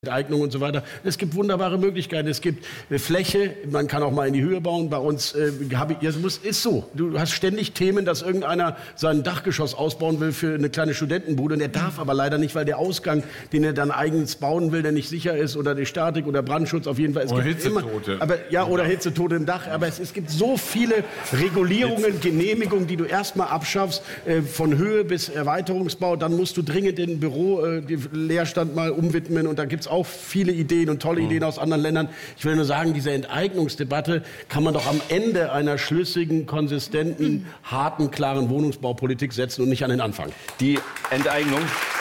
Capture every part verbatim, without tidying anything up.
Enteignung und so weiter. Es gibt wunderbare Möglichkeiten. Es gibt äh, Fläche, man kann auch mal in die Höhe bauen. Bei uns äh, hab ich, ja, muss, ist so. Du hast ständig Themen, dass irgendeiner sein Dachgeschoss ausbauen will für eine kleine Studentenbude. Und er darf aber leider nicht, weil der Ausgang, den er dann eigens bauen will, der nicht sicher ist, oder die Statik oder Brandschutz auf jeden Fall. Es oder gibt Hitzetote. Immer, aber, ja, oder Hitzetote im Dach. Aber es, es gibt so viele Regulierungen, Genehmigungen, die du erstmal abschaffst, äh, von Höhe bis Erweiterungsbau. Dann musst du dringend den Büro, äh, den Leerstand mal umwidmen. Und da gibt es auch viele Ideen und tolle Ideen aus anderen Ländern. Ich will nur sagen, diese Enteignungsdebatte kann man doch am Ende einer schlüssigen, konsistenten, harten, klaren Wohnungsbaupolitik setzen und nicht an den Anfang. Die Enteignung,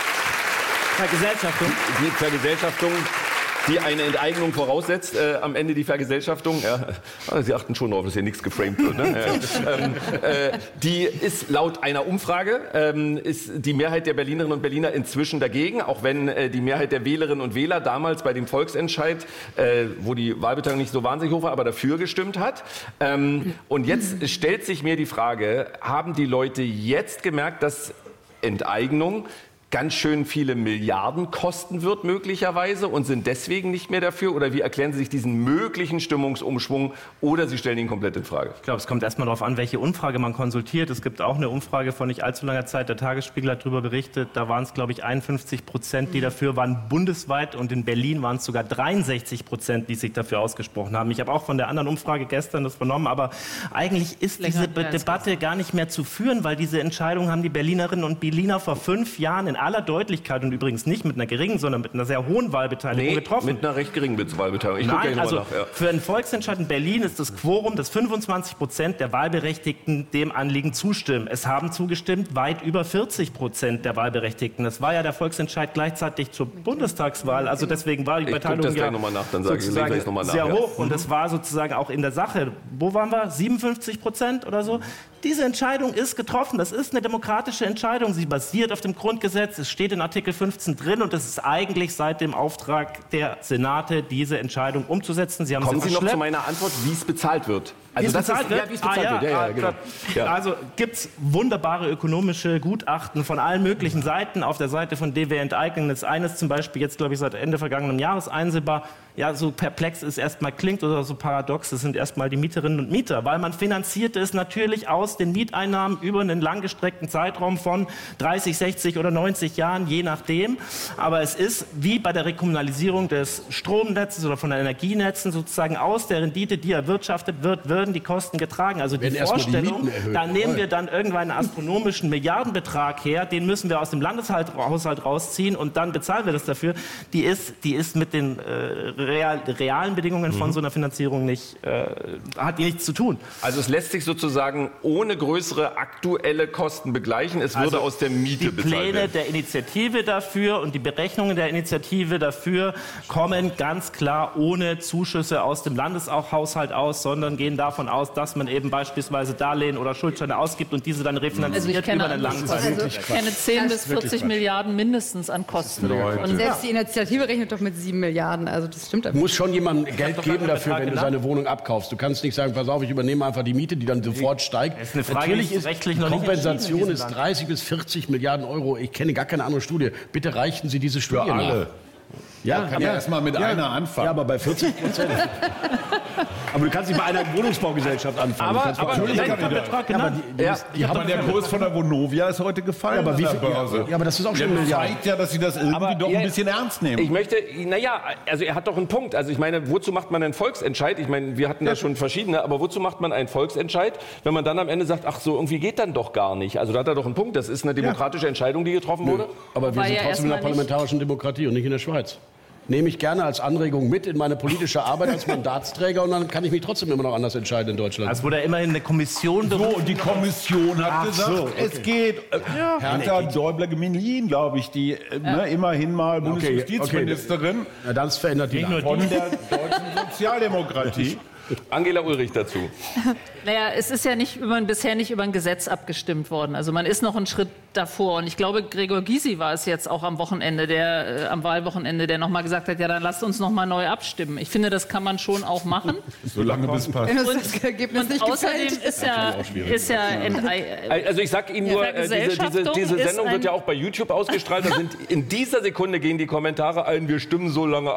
Vergesellschaftung. die Vergesellschaftung, die eine Enteignung voraussetzt, äh, am Ende die Vergesellschaftung. Ja, also Sie achten schon darauf, dass hier nichts geframed wird. Ne? ja, ähm, äh, die ist laut einer Umfrage, ähm, ist die Mehrheit der Berlinerinnen und Berliner inzwischen dagegen, auch wenn äh, die Mehrheit der Wählerinnen und Wähler damals bei dem Volksentscheid, äh, wo die Wahlbeteiligung nicht so wahnsinnig hoch war, aber dafür gestimmt hat. Ähm, und jetzt stellt sich mir die Frage, haben die Leute jetzt gemerkt, dass Enteignung ganz schön viele Milliarden kosten wird möglicherweise und sind deswegen nicht mehr dafür? Oder wie erklären Sie sich diesen möglichen Stimmungsumschwung oder Sie stellen ihn komplett in Frage? Ich glaube, es kommt erstmal darauf an, welche Umfrage man konsultiert. Es gibt auch eine Umfrage von nicht allzu langer Zeit, der Tagesspiegel hat darüber berichtet, da waren es, glaube ich, einundfünfzig Prozent, die dafür waren bundesweit, und in Berlin waren es sogar dreiundsechzig Prozent, die sich dafür ausgesprochen haben. Ich habe auch von der anderen Umfrage gestern das vernommen, aber eigentlich ist diese Debatte gar nicht mehr zu führen, weil diese Entscheidung haben die Berlinerinnen und Berliner vor fünf Jahren in aller Deutlichkeit und übrigens nicht mit einer geringen, sondern mit einer sehr hohen Wahlbeteiligung nee, getroffen. mit einer recht geringen Wahlbeteiligung. Ich Nein, also nach, ja. für einen Volksentscheid in Berlin ist das Quorum, dass fünfundzwanzig Prozent der Wahlberechtigten dem Anliegen zustimmen. Es haben zugestimmt weit über vierzig Prozent der Wahlberechtigten. Das war ja der Volksentscheid gleichzeitig zur Bundestagswahl. Also deswegen war die Beteiligung ja noch mal nach, dann sage sozusagen ich noch mal nach, sehr ja. hoch. Und es war sozusagen auch in der Sache, wo waren wir? siebenundfünfzig Prozent oder so? Diese Entscheidung ist getroffen. Das ist eine demokratische Entscheidung. Sie basiert auf dem Grundgesetz. Es steht in Artikel fünfzehn drin und es ist eigentlich seit dem Auftrag der Senate, diese Entscheidung umzusetzen. Sie haben Kommen sie Sie noch zu meiner Antwort, wie es bezahlt wird. Also wie es bezahlt ist, wird? Ja, wie es bezahlt ah, ja, wird. Ja, ja, ah, genau. Ja. Also gibt es wunderbare ökonomische Gutachten von allen möglichen Seiten. Auf der Seite von D W Enteignen ist eines zum Beispiel jetzt, glaube ich, seit Ende vergangenen Jahres einsehbar. Ja, so perplex es erstmal klingt oder so paradox, das sind erstmal die Mieterinnen und Mieter, weil man finanziert es natürlich aus den Mieteinnahmen über einen langgestreckten Zeitraum von dreißig, sechzig oder neunzig Jahren, je nachdem. Aber es ist wie bei der Rekommunalisierung des Stromnetzes oder von den Energienetzen sozusagen aus der Rendite, die erwirtschaftet wird, würden die Kosten getragen. Also die Vorstellung, die da nehmen wir dann irgendwann einen astronomischen Milliardenbetrag her, den müssen wir aus dem Landeshaushalt rausziehen und dann bezahlen wir das dafür. Die ist, die ist mit den äh, real, realen Bedingungen von mhm. so einer Finanzierung nicht, äh, hat die nichts zu tun. Also es lässt sich sozusagen ohne größere aktuelle Kosten begleichen. Es würde also aus der Miete bezahlt werden. Die Pläne der Initiative dafür und die Berechnungen der Initiative dafür kommen ganz klar ohne Zuschüsse aus dem Landeshaushalt aus, sondern gehen davon aus, dass man eben beispielsweise Darlehen oder Schuldscheine ausgibt und diese dann refinanziert also ich kenne, über einen langen Zeitraum. Also ich kenne zehn bis vierzig Milliarden mindestens an Kosten. Und selbst die Initiative rechnet doch mit sieben Milliarden. Also das stimmt aber. Du musst schon jemandem Geld geben dafür, wenn du seine Wohnung abkaufst. Du kannst nicht sagen, pass auf, ich übernehme einfach die Miete, die dann sofort steigt. Ist eine Frage, Natürlich ist rechtlich die noch Kompensation nicht ist dreißig bis vierzig Milliarden Euro. Ich kenne gar keine andere Studie. Bitte reichen Sie diese Studie Für alle. nach. Ja, kann ja erst mal mit ja, einer anfangen. Ja, aber bei vierzig Prozent. Aber du kannst nicht bei einer Wohnungsbaugesellschaft anfangen. Aber, aber, natürlich nein, kann Betrag, ja, genau. aber die, ja, die, die aber der Kurs von der Vonovia ist heute gefallen. Ja, aber wie an viel, der Börse. ja, aber das ist auch schon ja, ein Milliard. zeigt ja, dass sie das irgendwie aber doch ja, ein bisschen ernst nehmen. Ich möchte, naja, also er hat doch einen Punkt. Also ich meine, wozu macht man einen Volksentscheid? Ich meine, wir hatten da schon verschiedene, aber wozu macht man einen Volksentscheid, wenn man dann am Ende sagt, ach so, irgendwie geht dann doch gar nicht. Also da hat er doch einen Punkt. Das ist eine demokratische Entscheidung, die getroffen wurde. Aber wir War sind ja trotzdem in einer parlamentarischen Demokratie und nicht in der Schweiz. Nehme ich gerne als Anregung mit in meine politische Arbeit als Mandatsträger und dann kann ich mich trotzdem immer noch anders entscheiden in Deutschland. Es wurde immerhin eine Kommission. So, und die Kommission hat Ach gesagt, so, okay. es geht. Äh, Ja. Hertha Däubler-Gemelin, glaube ich, die äh, ne, immerhin mal Bundesjustizministerin Ja, das verändert die Nicht nur Lage. von der deutschen Sozialdemokratie. Angela Ulrich dazu. Naja, es ist ja nicht über, bisher nicht über ein Gesetz abgestimmt worden. Also man ist noch einen Schritt davor. Und ich glaube, Gregor Gysi war es jetzt auch am Wochenende, der, äh, am Wahlwochenende, der nochmal gesagt hat, ja, dann lasst uns nochmal neu abstimmen. Ich finde, das kann man schon auch machen. Solange bis passt. Wenn uns das Ergebnis Und nicht außerdem gefällt. ist ja, ist ja Entei- Also ich sag Ihnen nur, äh, diese, diese, Vergesellschaftung diese ist Sendung ein- wird ja auch bei YouTube ausgestrahlt. Da sind in dieser Sekunde gehen die Kommentare ein, wir stimmen so lange ab.